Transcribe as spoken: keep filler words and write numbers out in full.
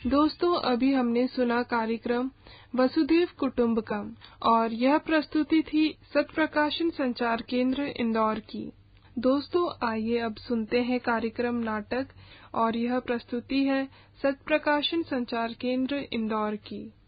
दोस्तों, अभी हमने सुना कार्यक्रम वसुधैव कुटुंबकम और यह प्रस्तुति थी सत्प्रकाशन संचार केंद्र इंदौर की। दोस्तों, आइए अब सुनते हैं कार्यक्रम नाटक और यह प्रस्तुति है सत्प्रकाशन संचार केंद्र इंदौर की।